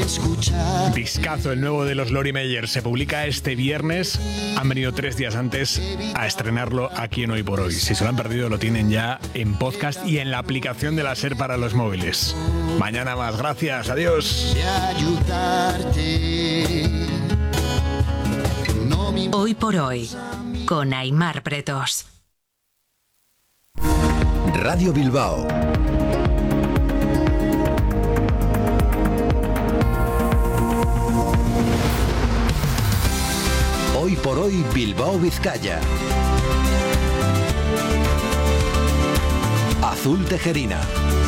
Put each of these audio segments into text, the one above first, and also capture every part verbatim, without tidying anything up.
escuchar. Discazo, el nuevo de los Lori Meyer, se publica este viernes. Han venido tres días antes a estrenarlo aquí en Hoy por Hoy. Si se lo han perdido, lo tienen ya en podcast y en la aplicación de la SER para los móviles. Mañana más, gracias, adiós. De ayudarte. No me... Hoy por Hoy, con Aimar Pretos. Radio Bilbao. Hoy por Hoy Bilbao Vizcaya. Azul Tejerina.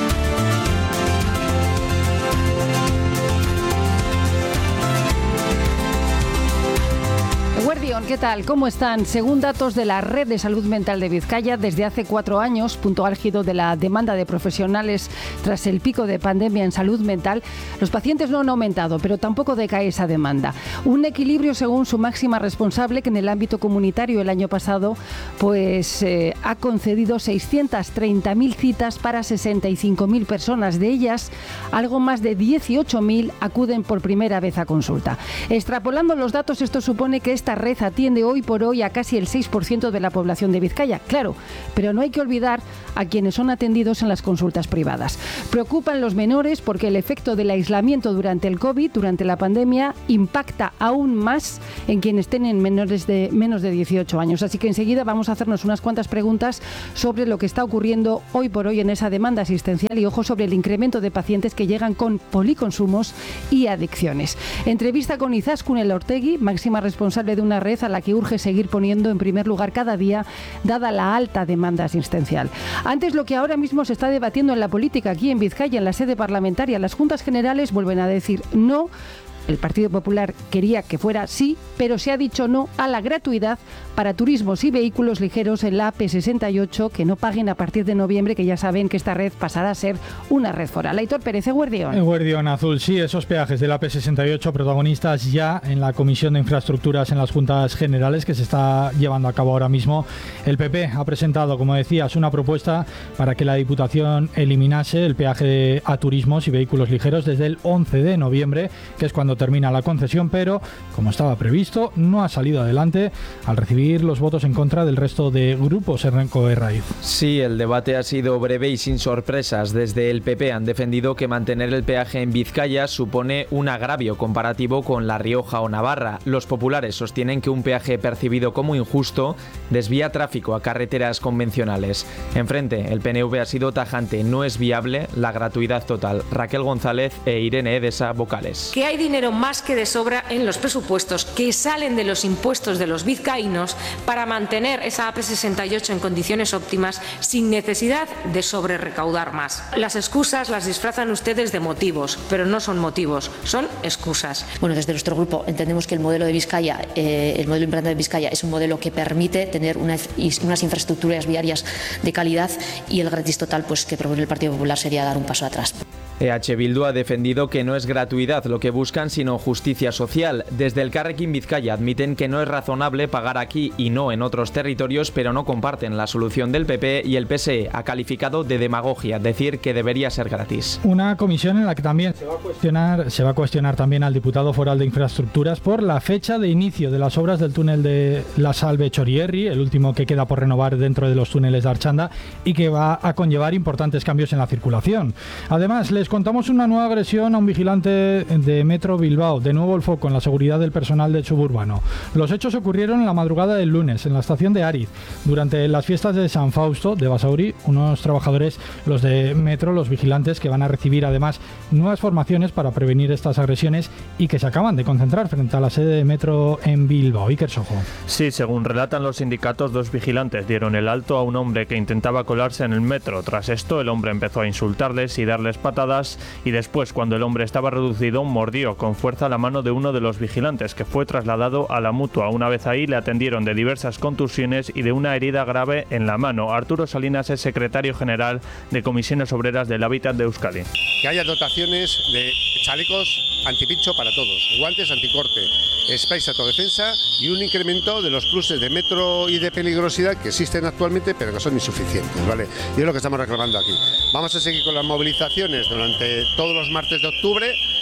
Guardión, ¿qué tal? ¿Cómo están? Según datos de la Red de Salud Mental de Vizcaya, desde hace cuatro años, punto álgido de la demanda de profesionales tras el pico de pandemia en salud mental, los pacientes no han aumentado, pero tampoco decae esa demanda. Un equilibrio según su máxima responsable, que en el ámbito comunitario el año pasado pues eh, ha concedido seiscientas treinta mil citas para sesenta y cinco mil personas. De ellas, algo más de dieciocho mil acuden por primera vez a consulta. Extrapolando los datos, esto supone que esta red atiende hoy por hoy a casi el seis por ciento de la población de Vizcaya. Claro, pero no hay que olvidar a quienes son atendidos en las consultas privadas. Preocupan los menores porque el efecto del aislamiento durante el COVID, durante la pandemia, impacta aún más en quienes tienen menores de menos de dieciocho años. Así que enseguida vamos a hacernos unas cuantas preguntas sobre lo que está ocurriendo hoy por hoy en esa demanda asistencial y ojo sobre el incremento de pacientes que llegan con policonsumos y adicciones. Entrevista con Izaskun Elortegui, máxima responsable de una red a la que urge seguir poniendo en primer lugar cada día, dada la alta demanda asistencial. Antes, lo que ahora mismo se está debatiendo en la política aquí en Vizcaya, en la sede parlamentaria, las Juntas Generales vuelven a decir no. El Partido Popular quería que fuera sí, pero se ha dicho no a la gratuidad para turismos y vehículos ligeros en la A P sesenta y ocho que no paguen a partir de noviembre, que ya saben que esta red pasará a ser una red foral. Aitor Pérez, Eguerdión. Eguerdión Azul, sí, esos peajes de la A P sesenta y ocho protagonistas ya en la Comisión de Infraestructuras en las Juntas Generales que se está llevando a cabo ahora mismo. El P P ha presentado, como decías, una propuesta para que la Diputación eliminase el peaje a turismos y vehículos ligeros desde el once de noviembre, que es cuando termina la concesión, pero como estaba previsto, no ha salido adelante al recibir los votos en contra del resto de grupos. Hernanco Herraiz. Sí, el debate ha sido breve y sin sorpresas. Desde el P P han defendido que mantener el peaje en Vizcaya supone un agravio comparativo con La Rioja o Navarra. Los populares sostienen que un peaje percibido como injusto desvía tráfico a carreteras convencionales. Enfrente, el P N V ha sido tajante, no es viable la gratuidad total. Raquel González e Irene Edesa, vocales. Que hay dinero más que de sobra en los presupuestos que salen de los impuestos de los vizcaínos para mantener esa A P sesenta y ocho en condiciones óptimas sin necesidad de sobre recaudar más. Las excusas las disfrazan ustedes de motivos, pero no son motivos, son excusas. Bueno, desde nuestro grupo entendemos que el modelo de Vizcaya, eh, el modelo implantado de Vizcaya es un modelo que permite tener una, unas infraestructuras viarias de calidad y el gratis total pues que propone el Partido Popular sería dar un paso atrás. E H Bildu ha defendido que no es gratuidad lo que buscan, sino justicia social. Desde el Carrequín Vizcaya admiten que no es razonable pagar aquí y no en otros territorios, pero no comparten la solución del P P y el P S E ha calificado de demagogia decir que debería ser gratis. Una comisión en la que también se va a cuestionar, se va a cuestionar también al diputado foral de Infraestructuras por la fecha de inicio de las obras del túnel de La Salve-Chorierri, el último que queda por renovar dentro de los túneles de Archanda y que va a conllevar importantes cambios en la circulación. Además, les contamos una nueva agresión a un vigilante de Metro Bilbao. De nuevo el foco en la seguridad del personal del suburbano. Los hechos ocurrieron en la madrugada del lunes en la estación de Ariz. Durante las fiestas de San Fausto de Basauri, unos trabajadores, los de Metro, los vigilantes, que van a recibir además nuevas formaciones para prevenir estas agresiones y que se acaban de concentrar frente a la sede de Metro en Bilbao. Iker Sojo. Sí, según relatan los sindicatos, dos vigilantes dieron el alto a un hombre que intentaba colarse en el metro. Tras esto, el hombre empezó a insultarles y darles patadas y después, cuando el hombre estaba reducido, mordió con fuerza la mano de uno de los vigilantes, que fue trasladado a la Mutua. Una vez ahí, le atendieron de diversas contusiones y de una herida grave en la mano. Arturo Salinas es secretario general de Comisiones Obreras del Hábitat de Euskadi. Que haya dotaciones de chalecos antipincho para todos, guantes anticorte, sprays de autodefensa y un incremento de los pluses de metro y de peligrosidad que existen actualmente, pero que son insuficientes, ¿vale? Y es lo que estamos reclamando aquí. Vamos a seguir con las movilizaciones durante todos los martes de octubre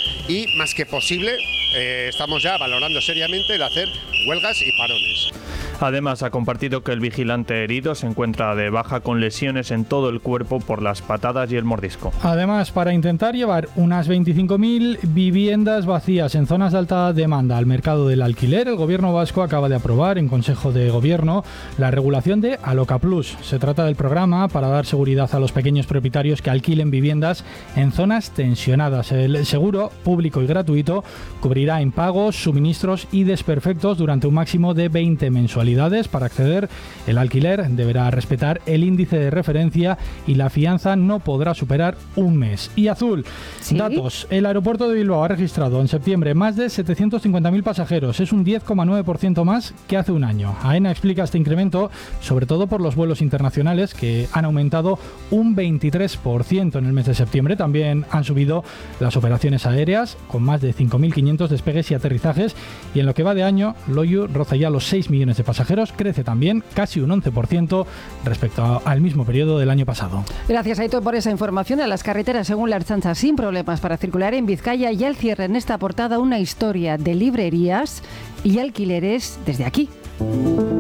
y más que posible eh, estamos ya valorando seriamente el hacer huelgas y parones. Además, ha compartido que el vigilante herido se encuentra de baja con lesiones en todo el cuerpo por las patadas y el mordisco. Además, para intentar llevar unas veinticinco mil viviendas vacías en zonas de alta demanda al mercado del alquiler, el Gobierno vasco acaba de aprobar en Consejo de Gobierno la regulación de Aloca Plus. Se trata del programa para dar seguridad a los pequeños propietarios que alquilen viviendas en zonas tensionadas. El seguro público y gratuito cubrirá impagos, suministros y desperfectos durante un máximo de veinte mensualidades. Para acceder, el alquiler deberá respetar el índice de referencia y la fianza no podrá superar un mes. Y Azul, ¿sí? Datos. El aeropuerto de Bilbao ha registrado en septiembre más de setecientos cincuenta mil pasajeros. Es un diez coma nueve por ciento más que hace un año. AENA explica este incremento sobre todo por los vuelos internacionales, que han aumentado un veintitrés por ciento en el mes de septiembre. También han subido las operaciones aéreas, con más de cinco mil quinientos despegues y aterrizajes. Y en lo que va de año, Loiu roza ya los seis millones de pasajeros. pasajeros crece también casi un once por ciento respecto a, al mismo periodo del año pasado. Gracias, Aitor, por esa información. A las carreteras, según la Ertzaintza, sin problemas para circular en Vizcaya, y al cierre en esta portada una historia de librerías y alquileres desde aquí.